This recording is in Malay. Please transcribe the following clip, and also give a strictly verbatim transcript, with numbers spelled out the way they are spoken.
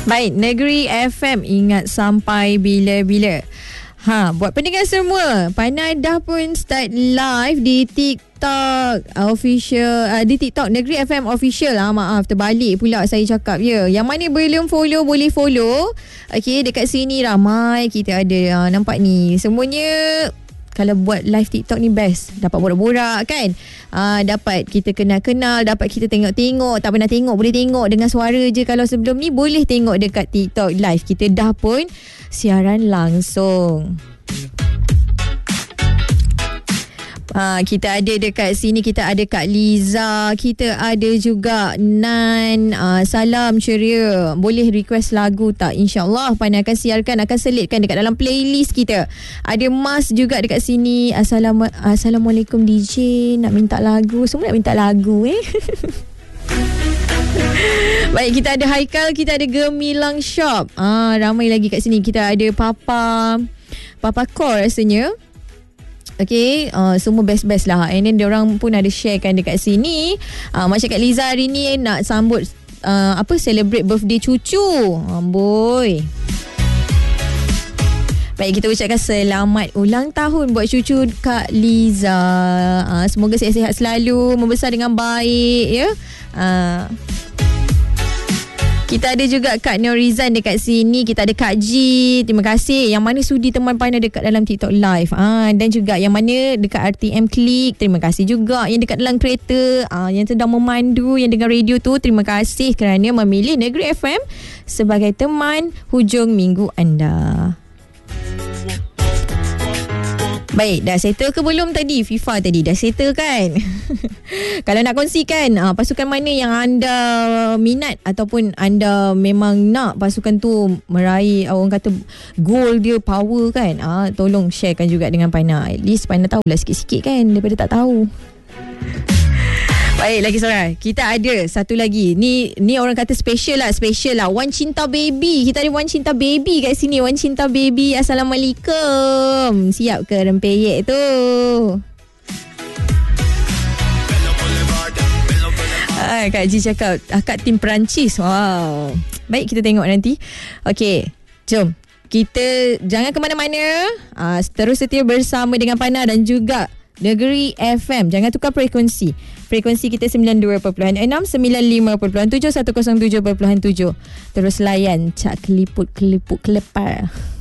Baik, Negeri F M ingat sampai bila-bila. Ha, buat pendengar semua, Panai dah pun start live di TikTok official, uh, di TikTok Negeri F M official lah. Maaf, terbalik pula saya cakap ya. Yang mana belum follow boleh follow. Okey, dekat sini ramai kita ada. Uh, nampak ni, semuanya kalau buat live TikTok ni best. Dapat borak-borak kan, uh, dapat kita kenal-kenal, dapat kita tengok-tengok. Tak pernah tengok, boleh tengok dengan suara je. Kalau sebelum ni boleh tengok dekat TikTok live. Kita dah pun siaran langsung. Ha, kita ada dekat sini, kita ada Kak Liza, kita ada juga Nan. uh, Salam ceria. Boleh request lagu tak? InsyaAllah Panai akan siarkan, akan selitkan dekat dalam playlist kita. Ada Mas juga dekat sini. Assalam, Assalamualaikum D J, nak minta lagu. Semua nak minta lagu eh. Baik, kita ada Haikal, kita ada Gemilang Shop. Ah, ramai lagi kat sini. Kita ada Papa Papa Core rasanya. Okay, uh, semua best-best lah. And then diorang pun ada sharekan dekat sini. uh, Macam Kak Liza hari ni nak sambut uh, apa, celebrate birthday cucu. Amboi. Baik, kita ucapkan selamat ulang tahun buat cucu Kak Liza. uh, Semoga sihat-sihat selalu, membesar dengan baik ya. uh, Kita ada juga Kak Norizan dekat sini. Kita ada Kak G. Terima kasih. Yang mana sudi teman Panai dekat dalam TikTok live. Ah, dan juga yang mana dekat R T M Klik. Terima kasih juga. Yang dekat dalam kereta, ah, yang sedang memandu, yang dengar radio tu. Terima kasih kerana memilih Negeri F M sebagai teman hujung minggu anda. Baik, dah settle ke belum tadi? FIFA tadi dah settle kan? Kalau nak kongsikan uh, pasukan mana yang anda minat ataupun anda memang nak pasukan tu meraih, orang kata goal dia, power kan, uh, tolong sharekan juga dengan Panai. At least Panai tahulah sikit-sikit kan, daripada tak tahu. Baik, lagi seorang. Kita ada satu lagi. Ni ni orang kata special lah, special lah. Wan Cinta Baby. Kita ada Wan Cinta Baby kat sini. Wan Cinta Baby, Assalamualaikum. Siap ke rempeyek tu? Ah, Kak Ji cakap akak tim Perancis. Wow. Baik, kita tengok nanti. Okey, jom. Kita jangan ke mana-mana. Ah, terus setia bersama dengan Panai dan juga Negeri F M. Jangan tukar frekuensi. Frekuensi kita sembilan puluh dua perpuluhan enam, sembilan puluh lima perpuluhan tujuh, seratus tujuh perpuluhan tujuh. Terus layan Cak Keliput Keliput Kelepar.